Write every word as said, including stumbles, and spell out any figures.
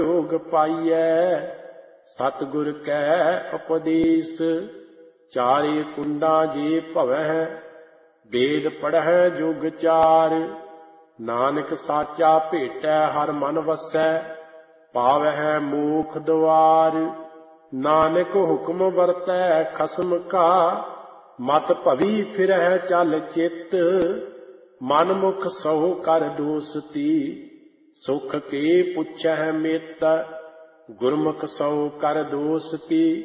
योग पाइयै। सतगुर कै उपदेश चारे कुंडा जे भवै। वेद पढ़ै जुग चार नानक साचा भेटै। हर मन वसै पावै मोख द्वार। नानक हुक्म वरतै खसम का मत भवी फिरह चल चित। मन मुख सौ कर दोस्ती सुख के पुछह मित। गुरमुख सौ कर दोस्ती